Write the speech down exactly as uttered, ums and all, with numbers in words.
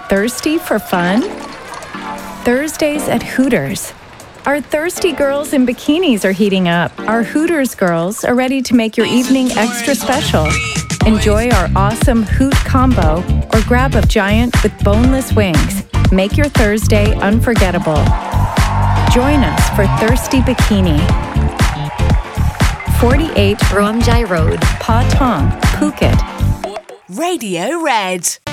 Thirsty for fun? Thursdays at Hooters. Our thirsty girls in bikinis are heating up. Our Hooters girls are ready to make your evening extra special. Enjoy our awesome Hoot combo or grab a giant with boneless wings. Make your Thursday unforgettable. Join us for Thirsty Bikini. forty-eight Ruamjai Road, Patong, Phuket. Radio Red.